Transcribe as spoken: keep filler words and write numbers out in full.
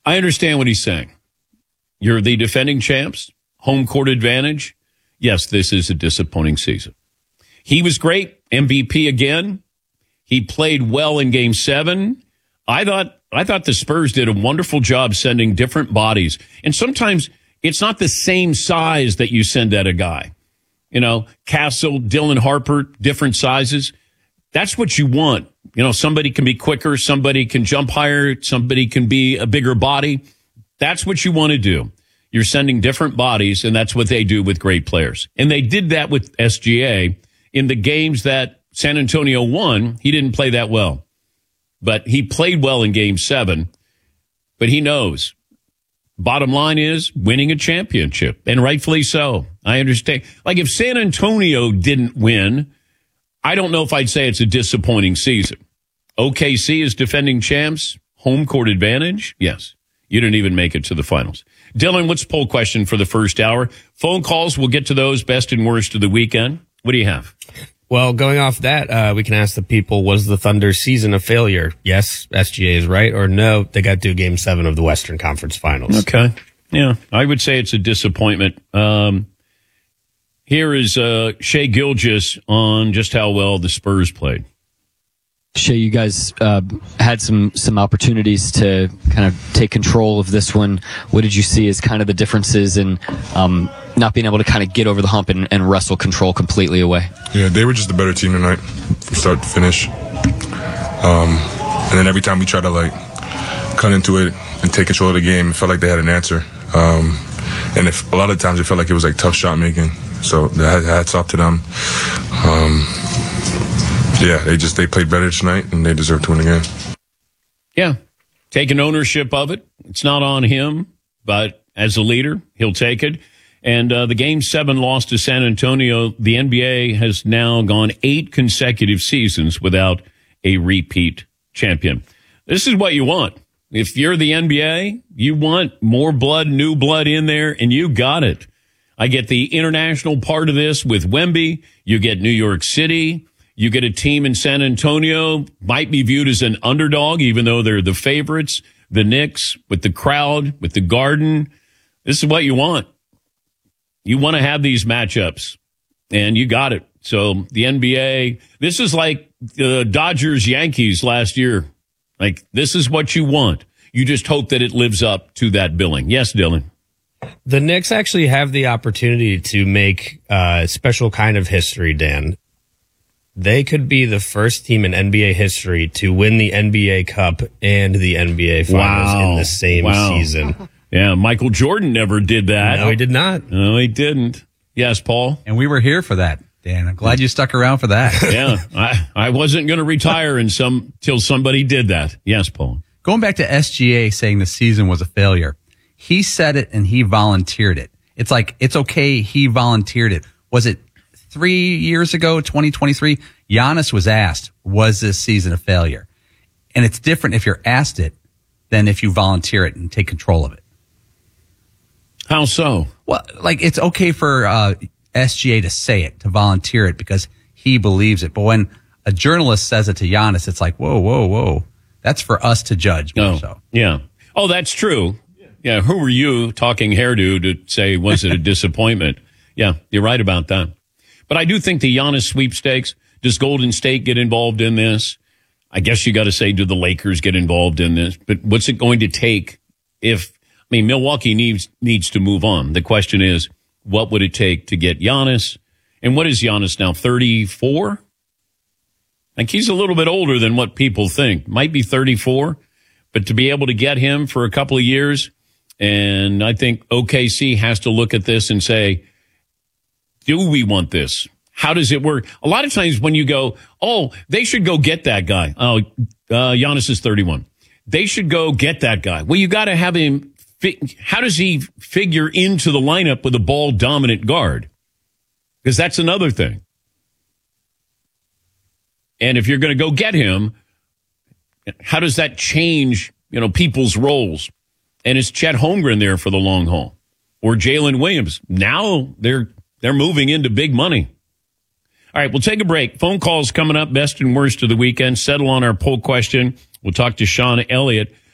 I understand what he's saying. You're the defending champs, home court advantage. Yes, this is a disappointing season. He was great, M V P again. He played well in game seven. I thought I thought the Spurs did a wonderful job sending different bodies. And sometimes it's not the same size that you send at a guy. You know, Castle, Dylan Harper, different sizes. That's what you want. You know, somebody can be quicker, somebody can jump higher, somebody can be a bigger body. That's what you want to do. You're sending different bodies, and that's what they do with great players. And they did that with S G A in the games that San Antonio won. He didn't play that well, but he played well in game seven. But he knows. Bottom line is winning a championship, and rightfully so. I understand. Like if San Antonio didn't win, I don't know if I'd say it's a disappointing season. O K C is defending champs, home court advantage. Yes, you didn't even make it to the finals. Dylan, what's the poll question for the first hour? Phone calls, we'll get to those best and worst of the weekend. What do you have? Well, going off that, uh, we can ask the people, was the Thunder's season a failure? Yes, S G A is right, or no, they got to game seven of the Western Conference Finals. Okay. Yeah, I would say it's a disappointment. Um, here is uh, Shea Gilgeous on just how well the Spurs played. Shea, you guys uh, had some some opportunities to kind of take control of this one. What did you see as kind of the differences in um, not being able to kind of get over the hump and, and wrestle control completely away? Yeah, they were just a better team tonight from start to finish. Um, and then every time we tried to like cut into it and take control of the game, it felt like they had an answer. Um, and if, a lot of times it felt like it was like tough shot making. So the hats off to them. Um, Yeah, they just they played better tonight, and they deserve to win the game. Yeah, taking ownership of it. It's not on him, but as a leader, he'll take it. And uh, the game seven loss to San Antonio, the N B A has now gone eight consecutive seasons without a repeat champion. This is what you want. If you're the N B A, you want more blood, new blood in there, and you got it. I get the international part of this with Wemby. You get New York City. You get a team in San Antonio, might be viewed as an underdog, even though they're the favorites. The Knicks, with the crowd, with the Garden. This is what you want. You want to have these matchups, and you got it. So the N B A, this is like the Dodgers-Yankees last year. Like, this is what you want. You just hope that it lives up to that billing. Yes, Dylan. The Knicks actually have the opportunity to make a special kind of history, Dan. They could be the first team in N B A history to win the N B A Cup and the N B A Finals wow. in the same wow. season. Yeah, Michael Jordan never did that. No, he did not. No, he didn't. Yes, Paul? And we were here for that, Dan. I'm glad you stuck around for that. Yeah, I, I wasn't going to retire in some till somebody did that. Yes, Paul? Going back to S G A saying the season was a failure, he said it and he volunteered it. It's like, it's okay, he volunteered it. Was it three years ago, twenty twenty-three, Giannis was asked, was this season a failure? And it's different if you're asked it than if you volunteer it and take control of it. How so? Well, like, it's okay for uh, S G A to say it, to volunteer it, because he believes it. But when a journalist says it to Giannis, it's like, whoa, whoa, whoa. That's for us to judge. Oh, so. Yeah. Oh, that's true. Yeah, who were you, talking hairdo, to say, was it a disappointment? Yeah, you're right about that. But I do think the Giannis sweepstakes, does Golden State get involved in this? I guess you got to say, do the Lakers get involved in this? But what's it going to take if, I mean, Milwaukee needs needs to move on. The question is, what would it take to get Giannis? And what is Giannis now, thirty-four? Like, he's a little bit older than what people think. Might be thirty-four. But to be able to get him for a couple of years, and I think O K C has to look at this and say, do we want this? How does it work? A lot of times when you go, oh, they should go get that guy. Oh, uh, Giannis is thirty-one. They should go get that guy. Well, you got to have him. Fi- how does he figure into the lineup with a ball dominant guard? Because that's another thing. And if you're going to go get him, how does that change, you know, people's roles? And is Chet Holmgren there for the long haul? Or Jalen Williams? Now they're they're moving into big money. All right, we'll take a break. Phone calls coming up, best and worst of the weekend. Settle on our poll question. We'll talk to Sean Elliott.